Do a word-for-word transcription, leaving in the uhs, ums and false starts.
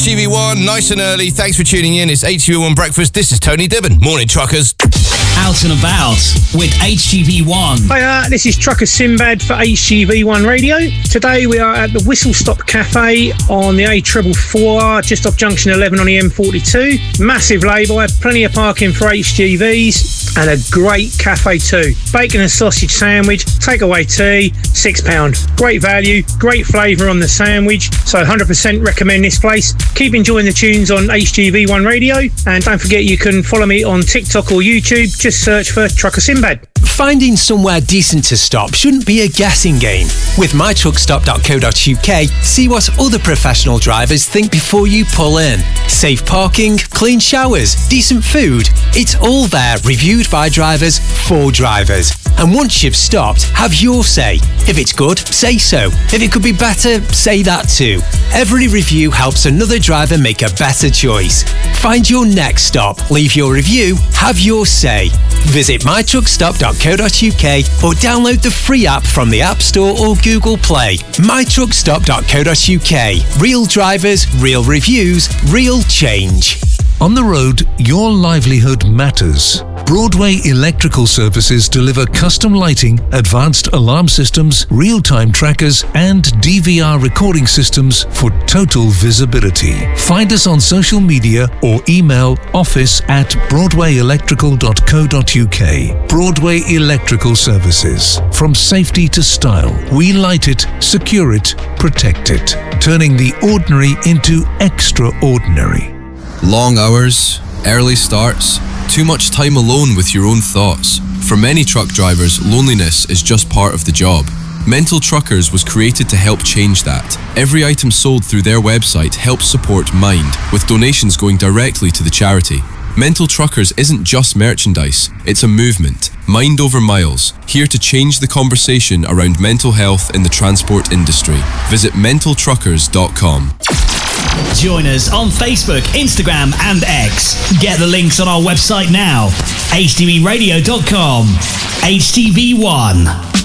G V one, nice and early. Thanks for tuning in. It's H G V one Breakfast. This is Tony Dibben. Morning, truckers. Out and About with H G V one. Hiya, this is Trucker Sinbad for H G V one Radio. Today we are at the Whistle Stop Cafe on the A four four, just off junction eleven on the M forty-two. Massive lay-by, plenty of parking for H G Vs, and a great cafe too. Bacon and sausage sandwich, takeaway tea, six pounds. Great value, great flavour on the sandwich, so one hundred percent recommend this place. Keep enjoying the tunes on H G V one Radio, and don't forget you can follow me on TikTok or YouTube. Just search for Trucker Sinbad. Finding somewhere decent to stop shouldn't be a guessing game. With my truck stop dot co dot U K, see what other professional drivers think before you pull in. Safe parking, clean showers, decent food. It's all there, reviewed by drivers for drivers. And once you've stopped, have your say. If it's good, say so. If it could be better, say that too. Every review helps another driver make a better choice. Find your next stop, leave your review, have your say. Visit my truck stop dot co dot U K or download the free app from the App Store or Google Play. my truck stop dot co dot U K. Real drivers, real reviews, real change. On the road, your livelihood matters. Broadway Electrical Services deliver custom lighting, advanced alarm systems, real-time trackers, and D V R recording systems for total visibility. Find us on social media or email office at broadway electrical dot co dot U K. Broadway Electrical Services. From safety to style, we light it, secure it, protect it, turning the ordinary into extraordinary. Long hours, early starts, too much time alone with your own thoughts. For many truck drivers, loneliness is just part of the job. Mental Truckers was created to help change that. Every item sold through their website helps support Mind, with donations going directly to the charity. Mental Truckers isn't just merchandise, it's a movement. Mind over miles, here to change the conversation around mental health in the transport industry. Visit mental truckers dot com. Join us on Facebook, Instagram and X. Get the links on our website now. H T V radio dot com. H T V one.